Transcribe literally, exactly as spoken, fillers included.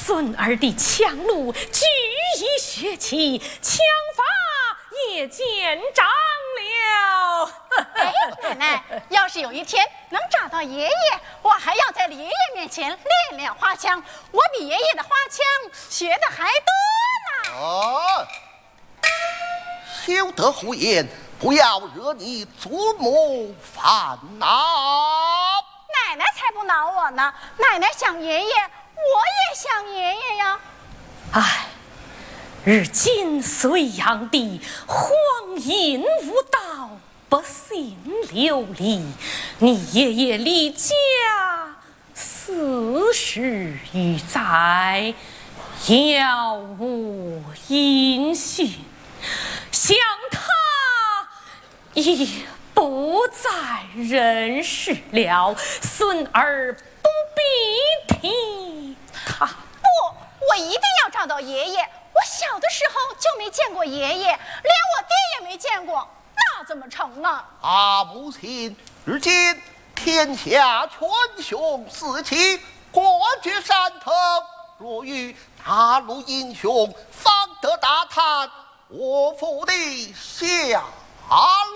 孙儿的强弩举一血气，枪法也见长了。 哎，奶奶，要是有一天能找到爷爷，我还要在爷爷面前练练花枪。我比爷爷的花枪学的还多呢。 啊！休得胡言，不要惹你祖母烦恼。 奶奶才不恼我呢！奶奶想爷爷，我也想爷爷呀。 唉，日今隋炀帝荒淫无道，不信流离，你爷爷离家四十余载，杳无音讯，想他已不在人世了，孙儿不必提他。 不，我一定要找到爷爷。我小的时候就没见过爷爷，连我爹也没见过，那怎么成呢？ 啊，母亲，如今天下群雄四起，国绝山头，若遇大陆英雄，方得大谈我父的下落。